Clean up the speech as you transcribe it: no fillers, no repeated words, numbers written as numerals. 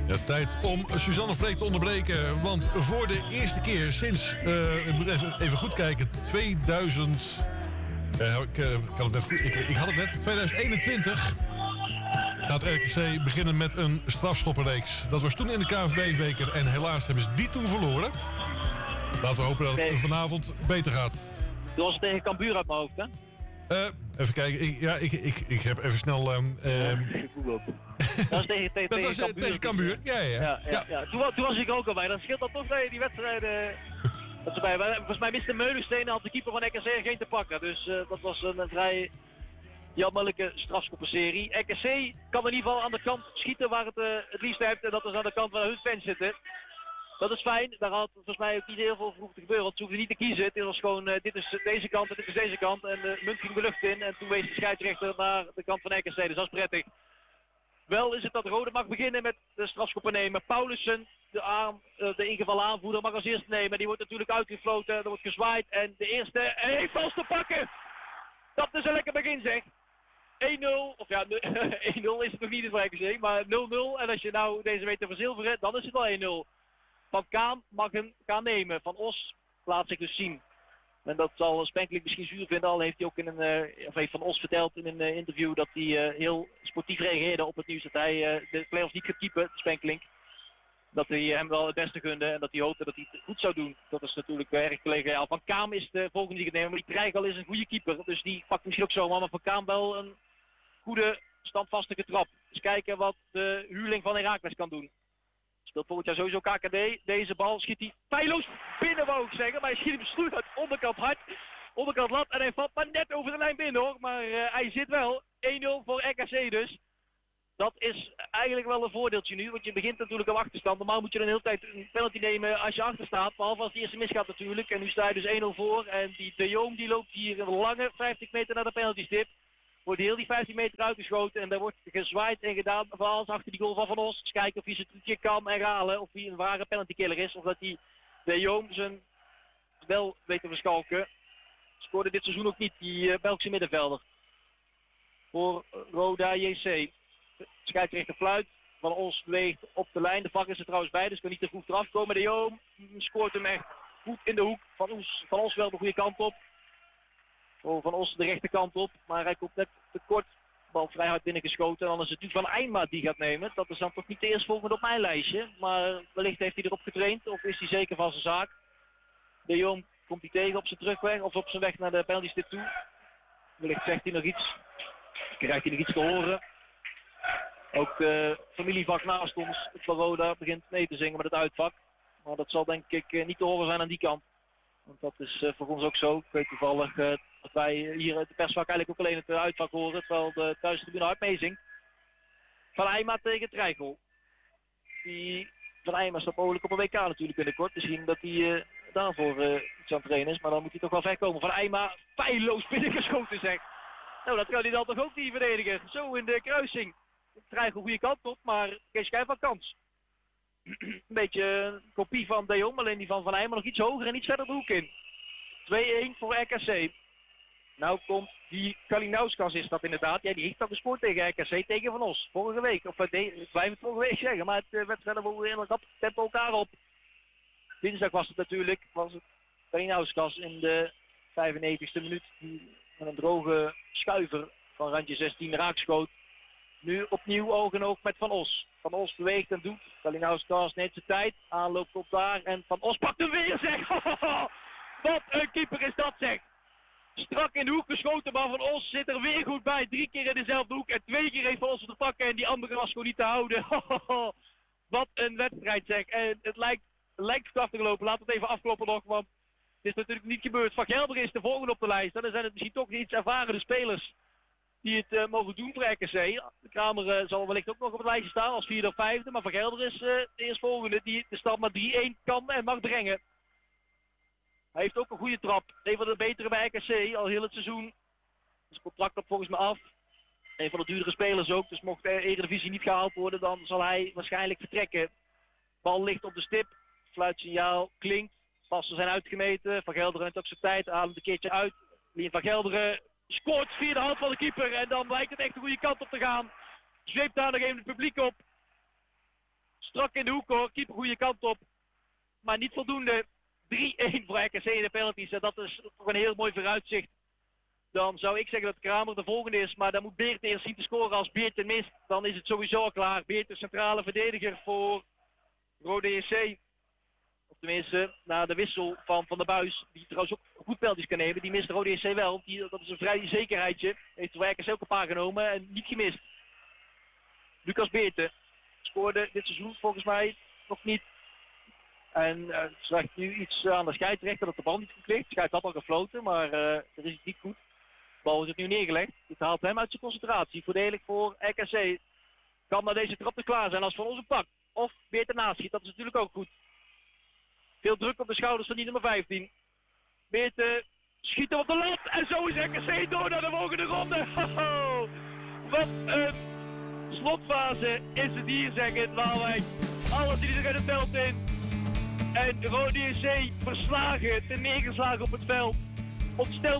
Ja, tijd om Suzanne Freek te onderbreken. Want voor de eerste keer sinds, ik moet even goed kijken, 2000... ik had het net, 2021 gaat RKC beginnen met een strafschoppenreeks. Dat was toen in de KNVB-beker en helaas hebben ze die toen verloren. Laten we hopen dat het vanavond beter gaat. Dat was tegen Cambuur uit mijn hoofd, hè? Even kijken, ik heb even snel... Dat was tegen Cambuur. Ja. Toen was ik ook al bij. Dan scheelt dat toch dat je die wedstrijden... Volgens mij miste Meulensteen had de keeper van RKC geen te pakken. Dus dat was een vrij jammerlijke strafschoppenserie. RKC kan in ieder geval aan de kant schieten waar het liefst hebt. En dat is aan de kant waar hun fans zitten. Dat is fijn. Daar had volgens mij ook niet heel veel vroeg te gebeuren. Want ze hoefden niet te kiezen. Het was gewoon dit is deze kant en dit is deze kant. En de munt ging de lucht in. En toen wees de scheidsrechter naar de kant van RKC. Dus dat is prettig. Wel is het dat Rode mag beginnen met de strafschoppen nemen. Paulussen, de ingevallen aanvoerder, mag als eerste nemen. Die wordt natuurlijk uitgefloten, er wordt gezwaaid. En de eerste heeft vast te pakken. Dat is een lekker begin zeg. 1-0, of ja, 1-0 is het nog niet in het RKC, maar 0-0. En als je nou deze weet te verzilveren, dan is het wel 1-0. Van Kaam mag hem gaan nemen. Van Os laat zich dus zien. En dat zal Spenkling misschien zuur vinden, al heeft hij ook heeft Van Os verteld in een interview dat hij heel sportief reageerde op het nieuws dat hij de play-offs niet gaat keepen, Spenkling. Dat hij hem wel het beste gunde en dat hij hoopte dat hij het goed zou doen. Dat is natuurlijk erg collegaal. Van Kaam is de volgende die het nemen, maar die Trijgal is een goede keeper. Dus die pakt misschien ook zomaar, maar Van Kaam wel een goede standvastige trap. Dus kijken wat de huurling van Heracles kan doen. Speelt volgend jaar sowieso KKD. Deze bal schiet hij feilloos binnen, wou ik zeggen. Maar hij schiet hem stoer uit onderkant hard. Onderkant lat en hij valt maar net over de lijn binnen hoor. Maar hij zit wel. 1-0 voor RKC dus. Dat is eigenlijk wel een voordeeltje nu. Want je begint natuurlijk op achterstand. Normaal moet je dan de hele tijd een penalty nemen als je achter staat. Behalve als de eerste misgaat natuurlijk. En nu sta je dus 1-0 voor. En die De Jong die loopt hier een lange 50 meter naar de penaltystip. Wordt heel die 15 meter uitgeschoten en daar wordt gezwaaid en gedaan van alles achter die goal van Van Os. Dus kijken of hij zijn trucje kan herhalen, of hij een ware penaltykiller is. Of dat hij De Jong zijn wel weet te verschalken. Scoorde dit seizoen ook niet, die Belgische middenvelder. Voor Roda JC. Scheidsrechter fluit. Van Os beweegt op de lijn. De vak is er trouwens bij, dus kan niet te vroeg eraf komen. De Jong scoort hem echt goed in de hoek. Van Os wel de goede kant op. Van Os de rechterkant op, maar hij komt net te kort. Bal vrij hard binnengeschoten. En dan is het nu Van Eijma die gaat nemen. Dat is dan toch niet de eerstvolgende op mijn lijstje. Maar wellicht heeft hij erop getraind of is hij zeker van zijn zaak. De Jong komt hij tegen op zijn terugweg of op zijn weg naar de penaltystip toe. Wellicht zegt hij nog iets. Krijgt hij nog iets te horen. Ook de familievak naast ons, het van Roda, begint mee te zingen met het uitvak. Maar dat zal denk ik niet te horen zijn aan die kant. Want dat is voor ons ook zo. Ik weet toevallig dat wij hier het persvak eigenlijk ook alleen het uitvak horen. Terwijl de thuistribune hard meezingt. Van Eijma tegen Trijgel. Die Van Eijma staat mogelijk op een WK natuurlijk binnenkort. Misschien dat hij daarvoor iets aan het trainen is. Maar dan moet hij toch wel ver komen. Van Eijma feilloos binnengeschoten zeg. Nou dat kan hij dan toch ook niet verdedigen. Zo in de kruising. Trijgel goede kant op. Maar geen schijn van kans. Een beetje een kopie van De Jong, alleen die van Eijma nog iets hoger en iets verder de hoek in. 2-1 voor RKC. Nou komt die Kalinauskas is dat inderdaad. Ja, die heeft al gescoord tegen RKC, tegen Van Os. Vorige week, of ik blijf het vorige week zeggen, maar het wedstrijd we in een rap tempo elkaar op. Dinsdag was het natuurlijk, Kalinauskas in de 95e minuut. Die met een droge schuiver van randje 16 raakschoot. Nu opnieuw oog in oog met Van Os. Van Os beweegt en doet. Kalinauskas neemt zijn tijd. Aanloop komt daar. En Van Os pakt hem weer zeg. Wat een keeper is dat zeg. Strak in de hoek geschoten. Maar Van Os zit er weer goed bij. 3 keer in dezelfde hoek. En 2 keer heeft Van Os te pakken. En die andere was gewoon niet te houden. Wat een wedstrijd zeg. En het lijkt af te gelopen. Laten we het even afkloppen nog. Want het is natuurlijk niet gebeurd. Van Gelder is de volgende op de lijst. En dan zijn het misschien toch iets ervaren spelers die het mogen doen voor RKC. De Kramer zal wellicht ook nog op het lijstje staan als 4e of 5e. Maar Van Gelder is de eerstvolgende die de stand maar 3-1 kan en mag brengen. Hij heeft ook een goede trap. Een van de betere bij RKC al heel het seizoen. Zijn contract loopt volgens mij af. Een van de duurdere spelers ook. Dus mocht de Eredivisie niet gehaald worden, dan zal hij waarschijnlijk vertrekken. Bal ligt op de stip. Fluitsignaal klinkt. Passen zijn uitgemeten. Van Gelder heeft ook zijn tijd. Haalt een keertje uit. Lien van Gelderen scoort via de hand van de keeper. En dan lijkt het echt de goede kant op te gaan. Zweept daar nog even het publiek op. strak in de hoek hoor, keeper goede kant op. Maar niet voldoende. 3-1 voor RKC in de penalties. En dat is toch een heel mooi vooruitzicht. Dan zou ik zeggen dat Kramer de volgende is. Maar dan moet Beert eerst zien te scoren. Als Beert het mist, dan is het sowieso al klaar. Beert de centrale verdediger voor Rode JC. Of tenminste, na de wissel van Van der Buis. Die trouwens ook goed penalties kan nemen. Die mist Rode JC wel. Dat is een vrij zekerheidje. Heeft de RKC ook een paar genomen en niet gemist. Lucas Beerte scoorde dit seizoen volgens mij nog niet. En zegt nu iets aan de scheidsrechter dat de bal niet goed ligt. De scheids had al gefloten, maar er is iets niet goed. De bal is het nu neergelegd. Dit haalt hem uit zijn concentratie. Voordelig voor RKC. Kan na deze trap er klaar zijn als Van Olsen pakt. Of Beert ernaast schiet, dat is natuurlijk ook goed. Veel druk op de schouders van die nummer 15. Beert schiet hem op de lat. En zo is RKC door naar de volgende ronde. Hoho. Wat een slotfase is het hier, zeggen Waalwijk. Alles die er in het veld in. En Rode JC verslagen, ten neergeslagen op het veld. Ontsteld